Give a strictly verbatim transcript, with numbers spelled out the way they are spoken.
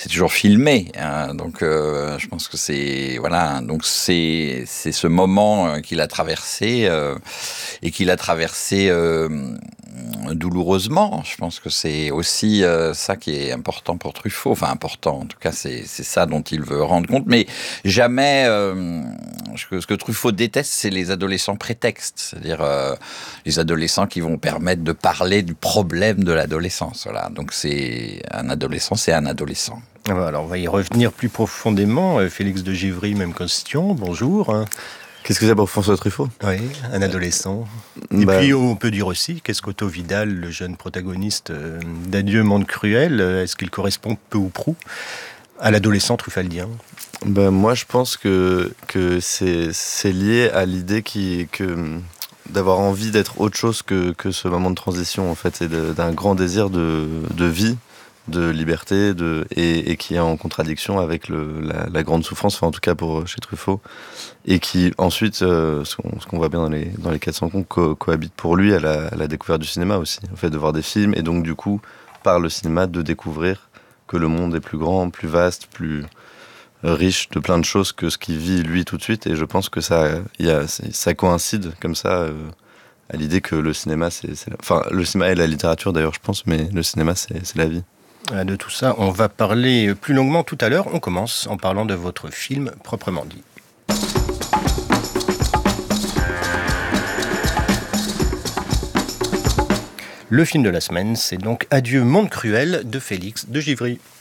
toujours filmé, hein, donc euh, je pense que c'est voilà, donc c'est c'est ce moment qu'il a traversé euh, et qu'il a traversé euh, douloureusement. Je pense que c'est aussi euh, ça qui est important pour Truffaut, enfin important. En tout cas, c'est c'est ça dont il veut rendre compte, mais jamais. Euh, ce, que, ce que Truffaut déteste, c'est les adolescents prétextes, c'est-à-dire euh, les adolescents qui vont permettre de parler du problème de l'adolescence. Voilà, donc c'est un adolescent, c'est un adolescent. Alors, on va y revenir plus profondément. Félix de Givry, même question. Bonjour. Qu'est-ce que c'est pour François Truffaut ? Oui, un adolescent. Et bah, puis, on peut dire aussi, qu'est-ce qu'Otto Vidal, le jeune protagoniste d'Adieu, monde cruel, est-ce qu'il correspond peu ou prou à l'adolescent truffaldien ? bah, Moi, je pense que, que c'est, c'est lié à l'idée qui, que, d'avoir envie d'être autre chose que, que ce moment de transition, en fait, et de, d'un grand désir de, de vie, de liberté, de, et, et qui est en contradiction avec le, la, la grande souffrance, enfin en tout cas pour chez Truffaut, et qui ensuite, euh, ce, qu'on, ce qu'on voit bien dans les, dans les quatre cents coups, co- cohabite pour lui à la, à la découverte du cinéma aussi, en fait, de voir des films, et donc du coup, par le cinéma, de découvrir que le monde est plus grand, plus vaste, plus riche de plein de choses que ce qu'il vit lui tout de suite, et je pense que ça, y a, ça coïncide comme ça euh, à l'idée que le cinéma, c'est, c'est la... enfin le cinéma et la littérature d'ailleurs, je pense, mais le cinéma, c'est, c'est la vie. De tout ça, on va parler plus longuement tout à l'heure. On commence en parlant de votre film proprement dit. Le film de la semaine, c'est donc Adieu, monde cruel de Félix de Givry.